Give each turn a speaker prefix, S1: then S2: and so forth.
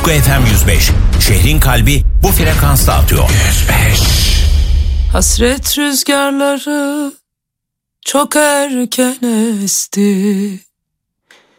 S1: Utku FM 105. Şehrin kalbi bu frekansta atıyor. 105.
S2: Hasret rüzgarları çok erken esti.